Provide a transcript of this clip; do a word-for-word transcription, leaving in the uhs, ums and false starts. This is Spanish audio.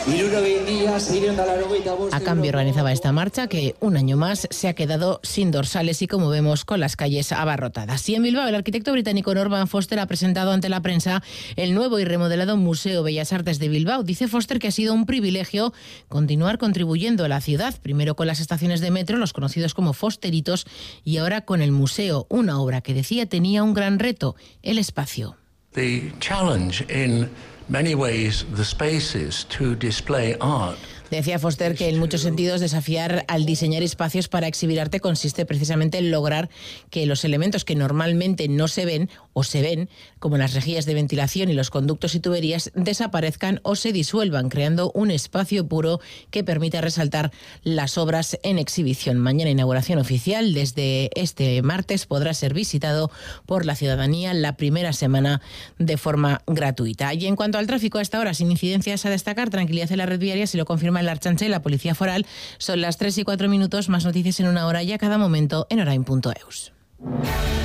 A cambio organizaba esta marcha que un año más se ha quedado sin dorsales y, como vemos, con las calles abarrotadas. Y en Bilbao, el arquitecto británico Norman Foster ha presentado ante la prensa el nuevo y remodelado Museo Bellas Artes de Bilbao. Dice Foster que ha sido un privilegio continuar contribuyendo a la ciudad, primero con las estaciones de metro, los conocidos como Fosteritos, y ahora con el museo, una obra que decía tenía un gran reto: el espacio. The challenge in many ways the spaces to display art. Decía Foster que en muchos sentidos desafiar al diseñar espacios para exhibir arte consiste precisamente en lograr que los elementos que normalmente no se ven o se ven, como las rejillas de ventilación y los conductos y tuberías, desaparezcan o se disuelvan, creando un espacio puro que permita resaltar las obras en exhibición. Mañana inauguración oficial. Desde este martes podrá ser visitado por la ciudadanía la primera semana de forma gratuita. Y en cuanto al tráfico, a esta hora sin incidencias a destacar, tranquilidad en la red viaria, se lo confirma la Ertzaintza y la Policía Foral. Son las tres y cuatro minutos, más noticias en una hora y a cada momento en orain punto eus.